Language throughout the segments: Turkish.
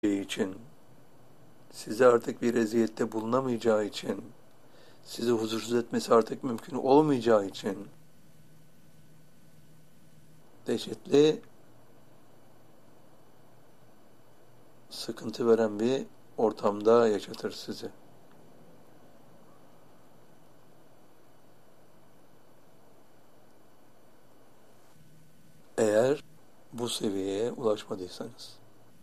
için, size artık bir eziyette bulunamayacağı için, sizi huzursuz etmesi artık mümkün olmayacağı için, dehşetli, sıkıntı veren bir ortamda yaşatır sizi. Eğer bu seviyeye ulaşmadıysanız.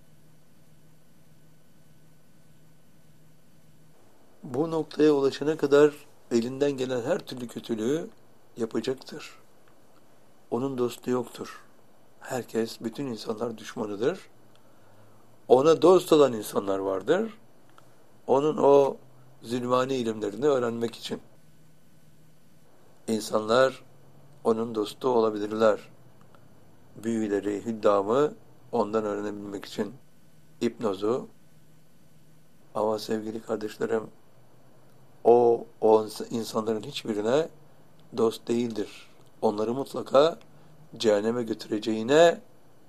Bu noktaya ulaşana kadar elinden gelen her türlü kötülüğü yapacaktır. Onun dostu yoktur. Herkes, bütün insanlar düşmanıdır. Ona dost olan insanlar vardır. Onun o zulmani ilimlerini öğrenmek için. İnsanlar onun dostu olabilirler. Büyüleri, hüddamı ondan öğrenebilmek için. Hipnozu. Ama sevgili kardeşlerim, o insanların hiçbirine dost değildir. Onları mutlaka cehenneme götüreceğine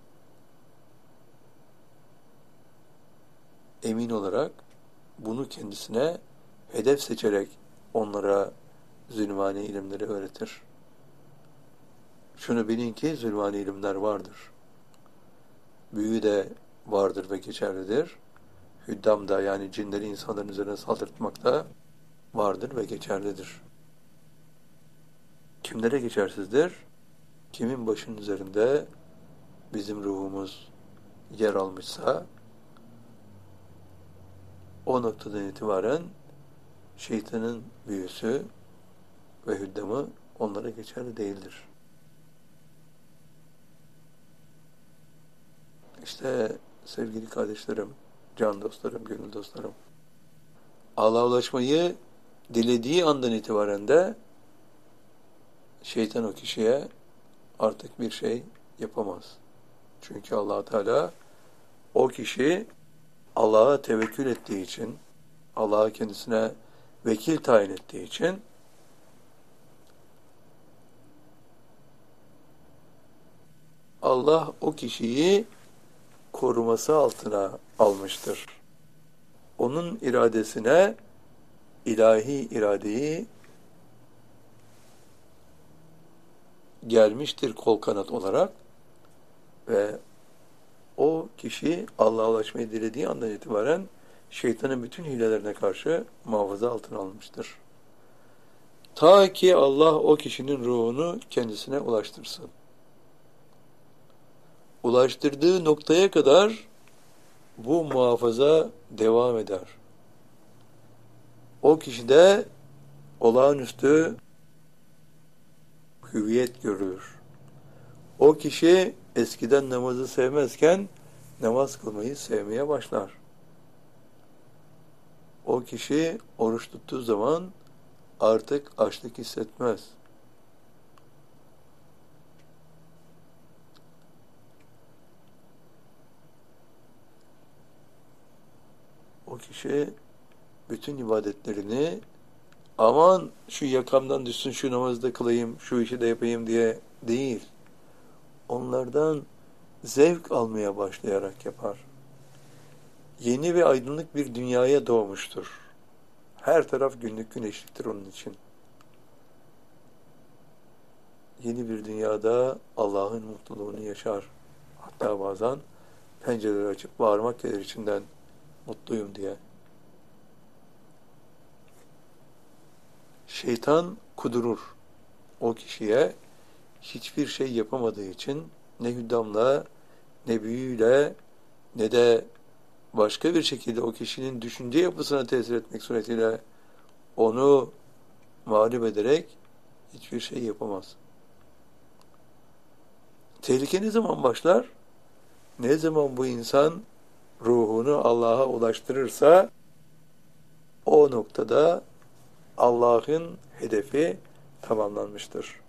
emin olarak bunu kendisine hedef seçerek onlara zulmani ilimleri öğretir. Şunu bilin ki zulmani ilimler vardır. Büyü de vardır ve geçerlidir. Hüddam da, yani cinleri insanların üzerine saldırtmakta vardır ve geçerlidir. Kimlere geçersizdir? Kimin başının üzerinde bizim ruhumuz yer almışsa o noktadan itibaren şeytanın büyüsü ve hüddamı onlara geçerli değildir. İşte sevgili kardeşlerim, can dostlarım, gönül dostlarım, Allah'a ulaşmayı dilediği andan itibaren de şeytan o kişiye artık bir şey yapamaz. Çünkü Allah Teala o kişi Allah'a tevekkül ettiği için, Allah'a kendisine vekil tayin ettiği için Allah o kişiyi koruması altına almıştır. Onun iradesine ilahi iradeyi gelmiştir kol kanat olarak ve o kişi Allah'a ulaşmayı dilediği andan itibaren şeytanın bütün hilelerine karşı muhafaza altına alınmıştır. Ta ki Allah o kişinin ruhunu kendisine ulaştırsın. Ulaştırdığı noktaya kadar bu muhafaza devam eder. O kişide olağanüstü hüviyet görülür. O kişi eskiden namazı sevmezken namaz kılmayı sevmeye başlar. O kişi oruç tuttuğu zaman artık açlık hissetmez. O kişi bütün ibadetlerini aman şu yakamdan düşsün, şu namazı da kılayım, şu işi de yapayım diye değil, onlardan zevk almaya başlayarak yapar. Yeni ve aydınlık bir dünyaya doğmuştur. Her taraf günlük güneşliktir onun için. Yeni bir dünyada Allah'ın mutluluğunu yaşar. Hatta bazen pencereleri açıp bağırmak gelir içinden, mutluyum diye. Şeytan kudurur. O kişiye hiçbir şey yapamadığı için ne hüddamla, ne büyüyle, ne de başka bir şekilde o kişinin düşünce yapısına tesir etmek suretiyle onu mağlup ederek hiçbir şey yapamaz. Tehlike ne zaman başlar? Ne zaman bu insan ruhunu Allah'a ulaştırırsa o noktada Allah'ın hedefi tamamlanmıştır.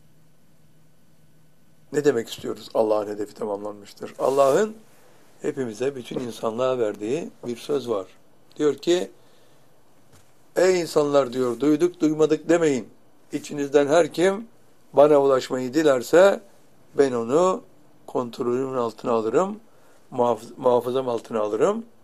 Ne demek istiyoruz? Allah'ın hedefi tamamlanmıştır. Allah'ın hepimize, bütün insanlığa verdiği bir söz var. Diyor ki, ey insanlar diyor, duyduk duymadık demeyin. İçinizden her kim bana ulaşmayı dilerse ben onu kontrolümün altına alırım, muhafazam altına alırım